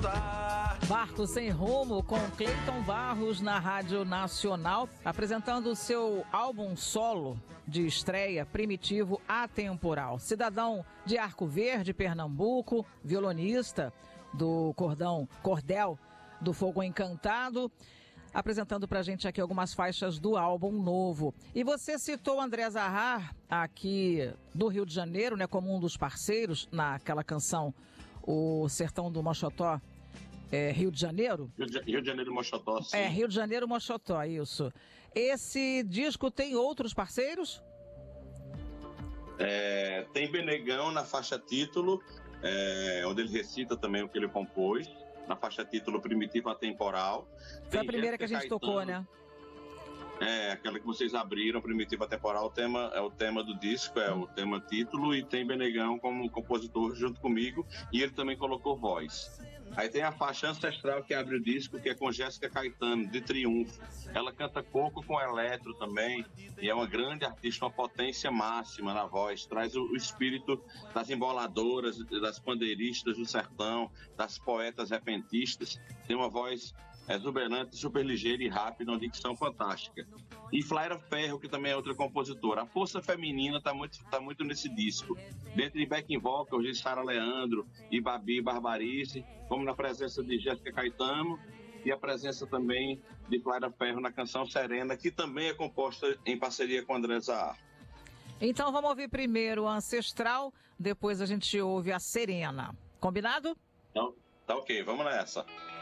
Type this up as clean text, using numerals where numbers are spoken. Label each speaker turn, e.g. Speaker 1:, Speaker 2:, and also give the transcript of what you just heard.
Speaker 1: escutar.
Speaker 2: Barco Sem Rumo com Cleiton Barros na Rádio Nacional, apresentando o seu álbum solo de estreia, Primitivo Atemporal. Cidadão de Arco Verde, Pernambuco, violonista do Cordel do Fogo Encantado, apresentando pra gente aqui algumas faixas do álbum novo. E você citou André Zahar, aqui do Rio de Janeiro, né, como um dos parceiros naquela canção O Sertão do Moxotó, Rio de Janeiro?
Speaker 3: Rio de Janeiro Moxotó, sim.
Speaker 2: Rio de Janeiro Moxotó, isso. Esse disco tem outros parceiros?
Speaker 3: Tem Benegão na faixa título, onde ele recita também o que ele compôs. Na faixa título Primitivo Atemporal.
Speaker 2: Foi a primeira que a gente tocou, né?
Speaker 3: Aquela que vocês abriram, Primitivo Atemporal, é o tema do disco, é o tema título, e tem Benegão como compositor junto comigo, e ele também colocou voz. Aí tem a faixa Ancestral que abre o disco, que é com Jéssica Caetano, de Triunfo. Ela canta coco com eletro também, e é uma grande artista, uma potência máxima na voz, traz o espírito das emboladoras, das pandeiristas do sertão, das poetas repentistas, tem uma voz exuberante, super ligeira e rápida, uma dicção fantástica. E Flaira Ferro, que também é outra compositora. A força feminina tá muito nesse disco. Dentro de backing vocals de Sara Leandro e Babi Barbarize, como na presença de Jéssica Caetano e a presença também de Flaira Ferro na canção Serena, que também é composta em parceria com André Zahar.
Speaker 2: Então vamos ouvir primeiro a Ancestral, depois a gente ouve a Serena. Combinado?
Speaker 3: Então, tá ok, vamos nessa.